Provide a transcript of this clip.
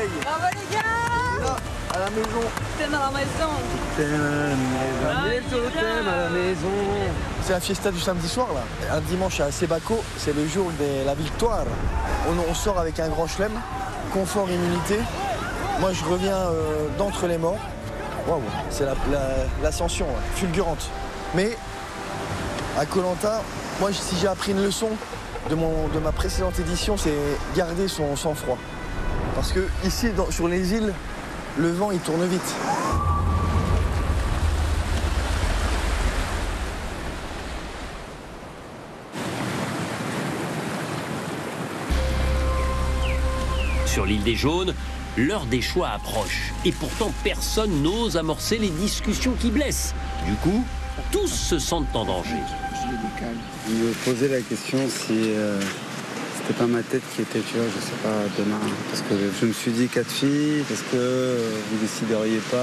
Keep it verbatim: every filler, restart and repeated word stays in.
soleil. Bravo les gars. Là, à la maison. Thème à la maison. Thème à la maison. Ah, Thème à la maison. C'est la fiesta du samedi soir là. Un dimanche à Sebaco, c'est le jour de la victoire. On, on sort avec un grand chelem, confort, immunité. Moi je reviens euh, d'entre les morts. Waouh, c'est l'ascension la, la, ouais, fulgurante. Mais à Koh Lanta, moi si j'ai appris une leçon de, mon, de ma précédente édition, c'est garder son sang-froid. Parce que ici, dans, sur les îles, le vent il tourne vite. Sur l'île des Jaunes, l'heure des choix approche. Et pourtant, personne n'ose amorcer les discussions qui blessent. Du coup, tous se sentent en danger. Je me posais la question si euh, c'était pas ma tête qui était, tu vois, je sais pas, demain. Parce que je me suis dit quatre filles, parce que euh, vous décideriez pas.